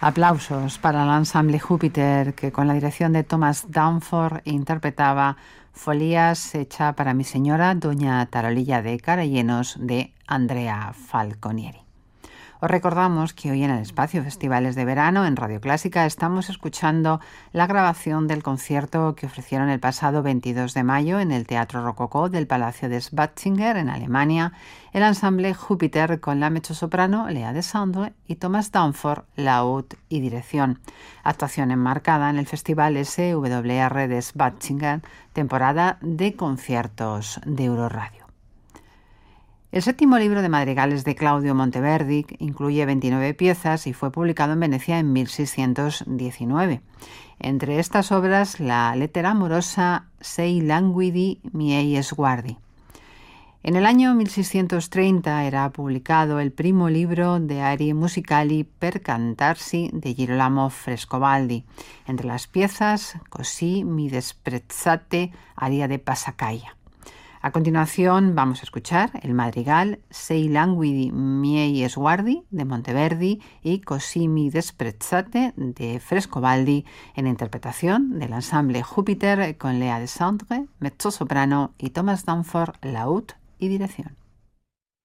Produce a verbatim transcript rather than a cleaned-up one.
Aplausos para el ensamble Júpiter, que con la dirección de Thomas Danforth interpretaba Folías hecha para mi señora, doña Tarolilla de Carallenos, de Andrea Falconieri. Os recordamos que hoy en el espacio Festivales de Verano en Radio Clásica estamos escuchando la grabación del concierto que ofrecieron el pasado veintidós de mayo en el Teatro Rococó del Palacio de Schwatzinger en Alemania el ensamble Júpiter con la mezzosoprano Lea de Sandre y Thomas Danforth, laúd y dirección. Actuación enmarcada en el Festival S W R de Schwatzinger, temporada de conciertos de Euroradio. El séptimo libro de madrigales de Claudio Monteverdi incluye veintinueve piezas y fue publicado en Venecia en mil seiscientos diecinueve. Entre estas obras, la lettera amorosa Sei languidi miei sguardi. En el año mil seiscientos treinta era publicado el primo libro de arie musicali per cantarsi de Girolamo Frescobaldi. Entre las piezas, Così mi disprezzate, aria de Pasacaglia. A continuación vamos a escuchar el madrigal Sei languidi miei sguardi de Monteverdi y Così mi disprezzate de Frescobaldi en interpretación del ensamble Júpiter con Lea de Sandre, mezzosoprano y Thomas Danforth, laúd y dirección.